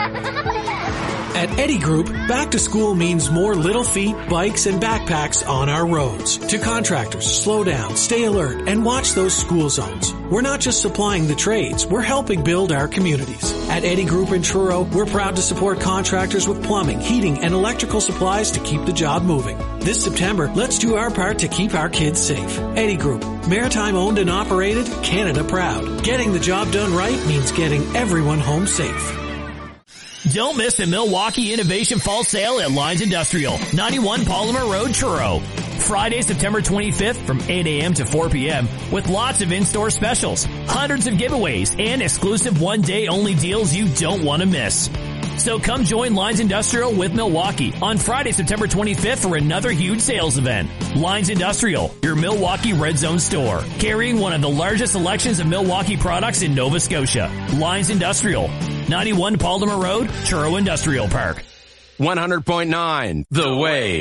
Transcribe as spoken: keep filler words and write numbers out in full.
At Eddy Group, back to school means more little feet, bikes, and backpacks on our roads. To contractors, slow down, stay alert, and watch those school zones. We're not just supplying the trades, we're helping build our communities. At Eddy Group in Truro, we're proud to support contractors with plumbing, heating, and electrical supplies to keep the job moving. This September, let's do our part to keep our kids safe. Eddy Group, Maritime owned and operated, Canada proud. Getting the job done right means getting everyone home safe. Don't miss the Milwaukee Innovation Fall Sale at Lines Industrial, ninety-one Polymer Road, Truro. Friday, September twenty-fifth from eight a.m. to four p.m. with lots of in-store specials, hundreds of giveaways, and exclusive one-day-only deals you don't want to miss. So come join Lines Industrial with Milwaukee on Friday, September twenty-fifth for another huge sales event. Lines Industrial, your Milwaukee Red Zone store, carrying one of the largest selections of Milwaukee products in Nova Scotia. Lines Industrial, ninety-one Polymer Road, Truro Industrial Park. one hundred point nine The Wave.